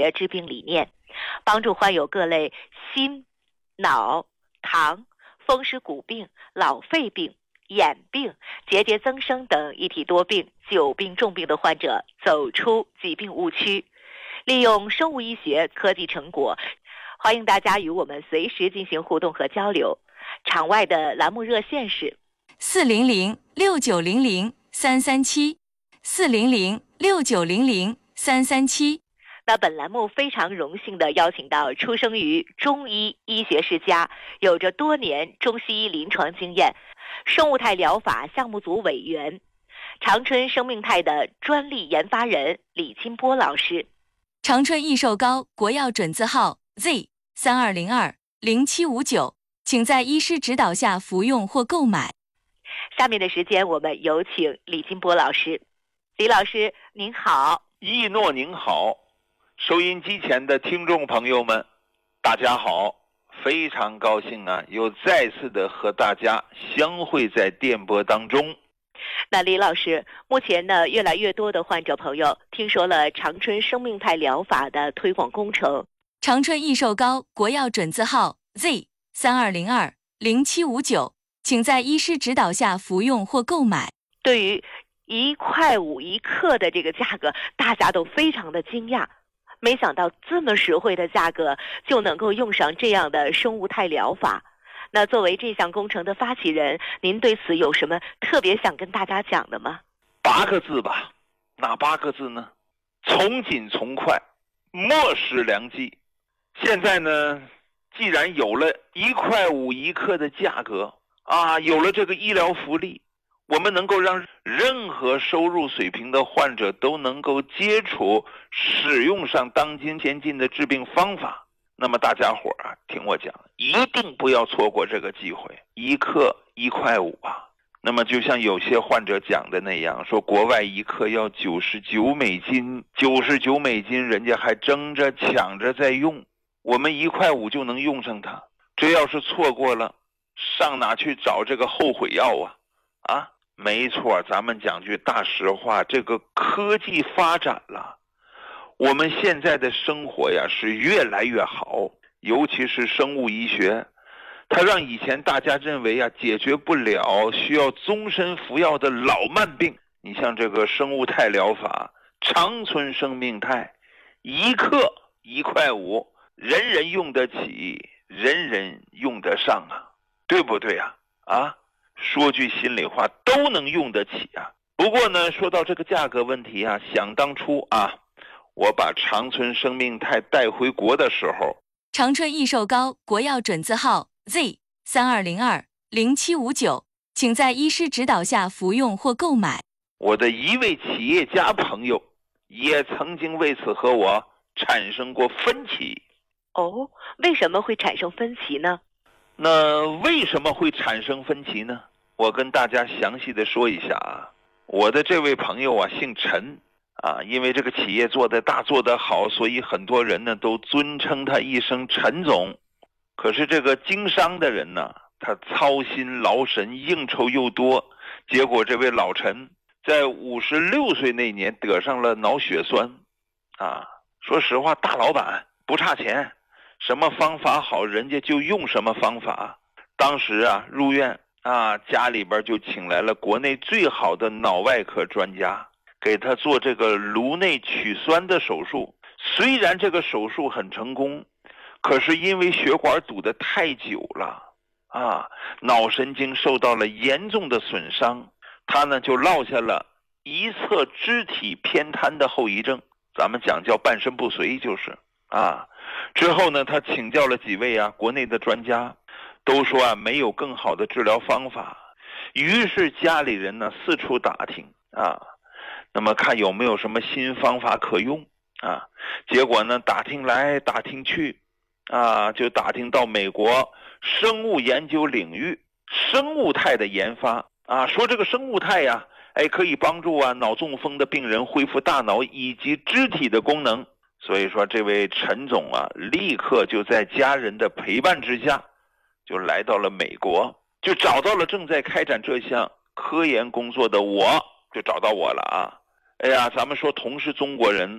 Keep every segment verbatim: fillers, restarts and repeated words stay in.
学治病理念，帮助患有各类心、脑、糖、风湿骨病、老肺病、眼病、结节增生等一体多病、久病重病的患者走出疾病误区，利用生物医学科技成果，欢迎大家与我们随时进行互动和交流。场外的栏目热线是四零零六九零零三三七，四零零六九零零三三七。 那本栏目非常荣幸地邀请到出生于中医医学世家，有着多年中西医临床经验，生物态疗法项目组委员，长春生命态的专利研发人李金波老师。 长春益寿膏国药准字号 Z 三二零二零七五九，请在医师指导下服用或购买。 下面的时间我们有请李金波老师。李老师您好。 一诺您好，收音机前的听众朋友们大家好，非常高兴啊，又再次的和大家相会在电波当中。 那李老师，目前呢，越来越多的患者朋友听说了长春生命态疗法的推广工程。 长春益寿膏国药准字号 Z 三二零二零七五九，请在医师指导下服用或购买。 对于一块五一克的这个价格，大家都非常的惊讶，没想到这么实惠的价格就能够用上这样的生物态疗法。那作为这项工程的发起人，您对此有什么特别想跟大家讲的吗？ 八个字吧。哪八个字呢？从紧从快，莫失良机。现在呢，既然有了一块五一克的价格啊，有了这个医疗福利，我们能够让任何收入水平的患者都能够接触使用上当今先进的治病方法。那么大家伙啊，听我讲，一定不要错过这个机会。一克一块五啊，那么就像有些患者讲的那样，说国外一克要九十九美金，九十九美金人家还争着抢着在用，我们一块五就能用上它。这要是错过了，上哪去找这个后悔药啊？啊，没错，咱们讲句大实话，这个科技发展了，我们现在的生活呀是越来越好，尤其是生物医学，它让以前大家认为啊解决不了、需要终身服药的老慢病，你像这个生物态疗法、长春生命态，一克一块五，人人用得起，人人用得上啊，对不对啊？啊，说句心里话，都能用得起啊。不过呢，说到这个价格问题啊，想当初啊，我把长春生命态带回国的时候， 长春益寿膏国药准字号 Z 三二零二零七五九，请在医师指导下服用或购买。 我的一位企业家朋友也曾经为此和我产生过分歧。 哦，为什么会产生分歧呢？ 那为什么会产生分歧呢？我跟大家详细的说一下啊。我的这位朋友啊，姓陈啊，因为这个企业做得大做得好，所以很多人呢都尊称他一声陈总。可是这个经商的人呢，他操心劳神，应酬又多，结果这位老陈在五十六岁那年得上了脑血栓啊。说实话，大老板不差钱，什么方法好人家就用什么方法。当时啊入院啊，家里边就请来了国内最好的脑外科专家，给他做这个颅内取栓的手术。虽然这个手术很成功，可是因为血管堵得太久了啊，脑神经受到了严重的损伤，他呢就落下了一侧肢体偏瘫的后遗症，咱们讲叫半身不遂，就是啊。之后呢，他请教了几位啊国内的专家，都说啊没有更好的治疗方法。于是家里人呢四处打听啊，那么看有没有什么新方法可用啊。结果呢打听来打听去啊，就打听到美国生物研究领域生物态的研发啊，说这个生物态呀、啊，哎可以帮助啊脑中风的病人恢复大脑以及肢体的功能。所以说这位陈总啊，立刻就在家人的陪伴之下，就来到了美国，就找到了正在开展这项科研工作的我，就找到我了啊。哎呀，咱们说同是中国人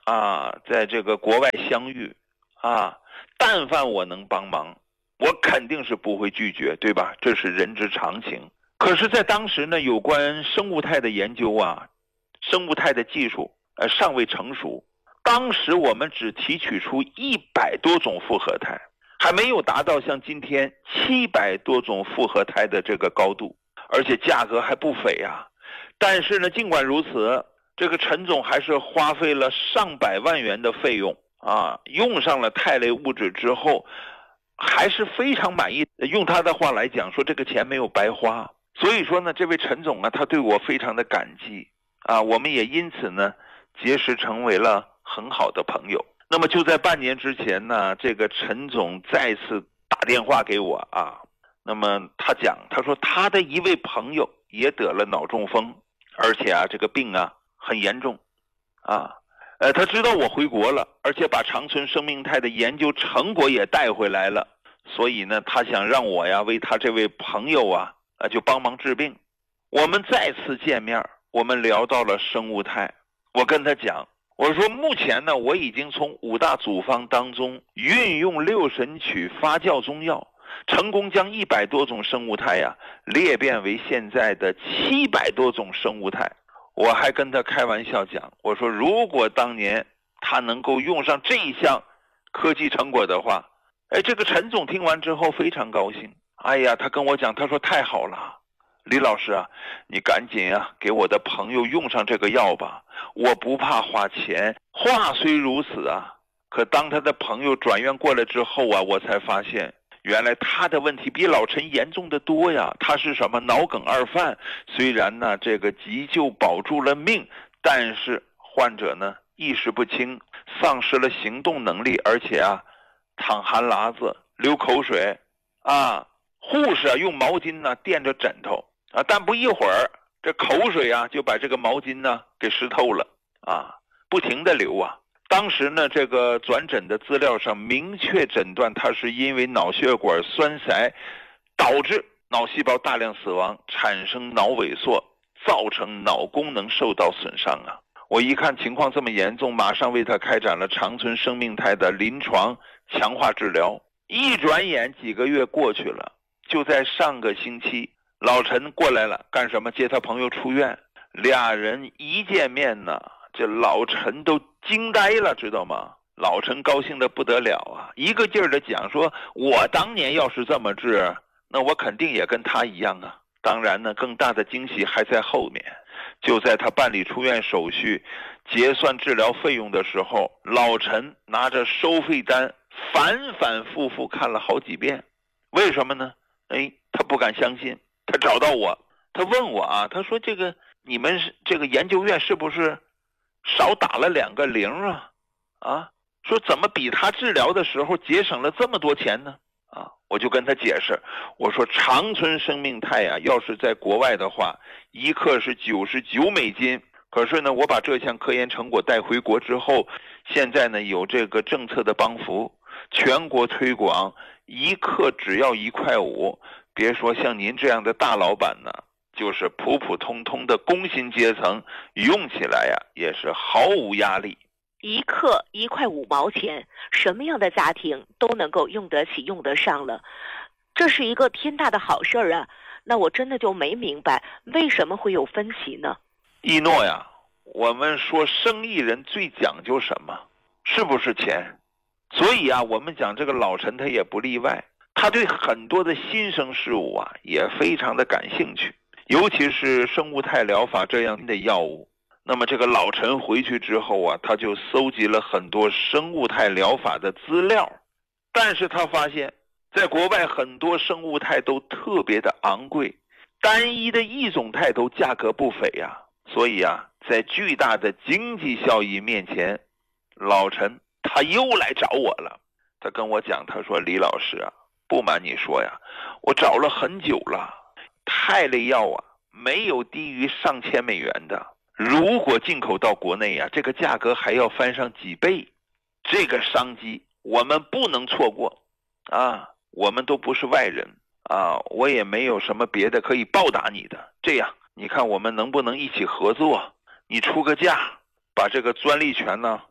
啊，在这个国外相遇啊，但凡我能帮忙，我肯定是不会拒绝，对吧？这是人之常情。可是在当时呢，有关生物态的研究啊，生物态的技术呃尚未成熟，当时我们只提取出一百多种复合态，还没有达到像今天七百多种复合态的这个高度，而且价格还不菲啊。但是呢，尽管如此，这个陈总还是花费了上百万元的费用啊，用上了肽类物质之后，还是非常满意。用他的话来讲，说这个钱没有白花。所以说呢，这位陈总啊，他对我非常的感激啊，我们也因此呢结识成为了很好的朋友。那么就在半年之前呢，这个陈总再次打电话给我啊，那么他讲，他说他的一位朋友也得了脑中风，而且啊这个病啊很严重啊，呃他知道我回国了，而且把长春生命态的研究成果也带回来了，所以呢他想让我呀为他这位朋友啊呃就帮忙治病。我们再次见面，我们聊到了生物态，我跟他讲，我说目前呢我已经从五大组方当中运用六神曲发酵中药，成功将一百多种生物态呀、啊、裂变为现在的七百多种生物态。我还跟他开玩笑讲，我说如果当年他能够用上这一项科技成果的话，哎，这个陈总听完之后非常高兴。哎呀，他跟我讲，他说太好了，李老师啊，你赶紧啊给我的朋友用上这个药吧，我不怕花钱。话虽如此啊，可当他的朋友转院过来之后啊，我才发现原来他的问题比老陈严重的多呀。他是什么脑梗二犯，虽然呢这个急救保住了命，但是患者呢意识不清，丧失了行动能力，而且啊淌汗喇子流口水啊，护士啊用毛巾呢垫着枕头啊，但不一会儿这口水啊就把这个毛巾呢给湿透了啊，不停的流啊。当时呢这个转诊的资料上明确诊断他是因为脑血管栓塞导致脑细胞大量死亡，产生脑萎缩，造成脑功能受到损伤啊。我一看情况这么严重，马上为他开展了长春生命态的临床强化治疗。一转眼几个月过去了，就在上个星期，老陈过来了，干什么？接他朋友出院。俩人一见面呢，这老陈都惊呆了，知道吗？老陈高兴的不得了啊，一个劲儿的讲说，我当年要是这么治，那我肯定也跟他一样啊。当然呢，更大的惊喜还在后面。就在他办理出院手续、结算治疗费用的时候，老陈拿着收费单反反复复看了好几遍。为什么呢？哎，他不敢相信。他找到我，他问我啊，他说这个你们这个研究院是不是少打了两个零啊？啊，说怎么比他治疗的时候节省了这么多钱呢？啊，我就跟他解释，我说长春生命态啊，要是在国外的话，一克是九十九美金。可是呢，我把这项科研成果带回国之后，现在呢有这个政策的帮扶，全国推广，一克只要一块五。别说像您这样的大老板呢，就是普普通通的工薪阶层，用起来呀、啊、也是毫无压力。 一克一块五毛钱，什么样的家庭都能够用得起用得上了，这是一个天大的好事儿啊！那我真的就没明白为什么会有分歧呢？ 一诺呀，我们说生意人最讲究什么？是不是钱？所以啊，我们讲这个老陈他也不例外，他对很多的新生事物啊也非常的感兴趣，尤其是生物态疗法这样的药物。那么这个老陈回去之后啊，他就搜集了很多生物态疗法的资料，但是他发现在国外很多生物态都特别的昂贵，单一的一种态都价格不菲呀、啊。所以啊，在巨大的经济效益面前，老陈他又来找我了。他跟我讲，他说李老师啊，不瞒你说呀，我找了很久了，肽类药啊没有低于上千美元的，如果进口到国内啊，这个价格还要翻上几倍。这个商机我们不能错过啊！我们都不是外人啊，我也没有什么别的可以报答你的。这样，你看我们能不能一起合作？你出个价，把这个专利权呢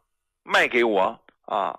卖给我啊。